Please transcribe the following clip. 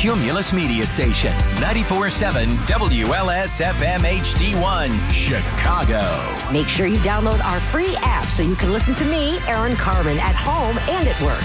Cumulus Media Station, 94.7 WLS-FM HD1, Chicago. Make sure you download our free app so you can listen to me, Aaron Carmen, at home and at work.